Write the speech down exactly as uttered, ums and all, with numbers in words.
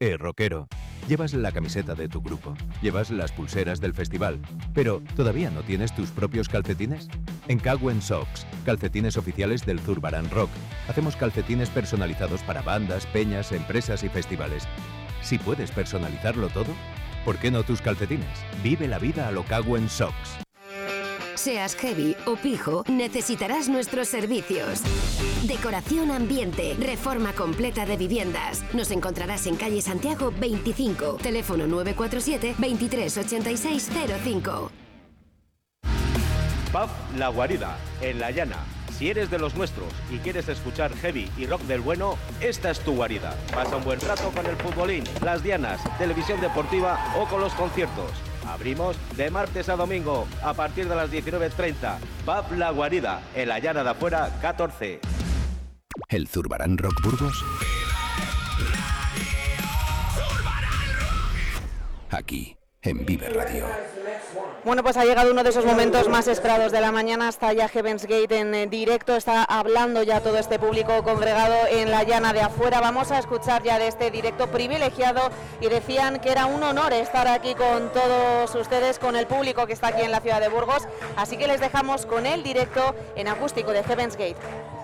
Eh, rockero, llevas la camiseta de tu grupo, llevas las pulseras del festival, pero ¿todavía no tienes tus propios calcetines? En Cagüen Socks, calcetines oficiales del Zurbarán Rock, hacemos calcetines personalizados para bandas, peñas, empresas y festivales. Si puedes personalizarlo todo, ¿por qué no tus calcetines? Vive la vida a lo Cagüen Socks. Seas heavy o pijo, necesitarás nuestros servicios. Decoración ambiente, reforma completa de viviendas. Nos encontrarás en calle Santiago veinticinco, teléfono nueve cuatro siete, veintitrés ochenta y seis cero cinco. Pub La Guarida, en La Llana. Si eres de los nuestros y quieres escuchar heavy y rock del bueno, esta es tu guarida. Pasa un buen rato con el futbolín, las dianas, televisión deportiva o con los conciertos. Abrimos de martes a domingo a partir de las diecinueve treinta. Pub La Guarida, en La Llana de Afuera, catorce. ¿El Zurbarán Rock Burgos? Aquí, en Vive Radio. Bueno, pues ha llegado uno de esos momentos más esperados de la mañana. Está ya Heaven's Gate en directo, está hablando ya todo este público congregado en La Llana de Afuera. Vamos a escuchar ya de este directo privilegiado, y decían que era un honor estar aquí con todos ustedes, con el público que está aquí en la ciudad de Burgos. Así que les dejamos con el directo en acústico de Heaven's Gate.